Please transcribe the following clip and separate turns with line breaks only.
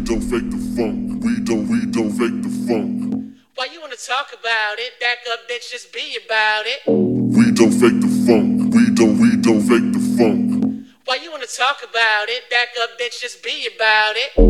don't fake the funk. We don't fake the funk.
Why you wanna talk about it? Back up, bitch, just be about it.
We don't fake the funk. We don't fake the funk.
Why you wanna talk about it? Back up, bitch, just be about it.